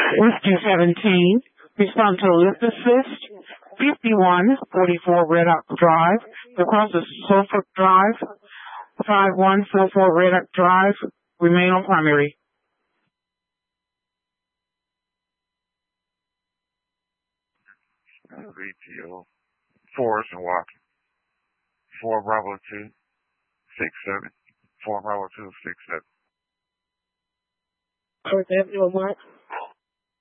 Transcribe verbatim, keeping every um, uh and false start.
Whiskey seventeen, respond to lift assist, fifty-one forty-four Red Oak Drive, across the Suffolk Drive, five one four four Red Oak Drive, remain on primary. V T O, Forest and Walking, four Bravo two, six seven, four Bravo two, six seven. First Avenue, Mark.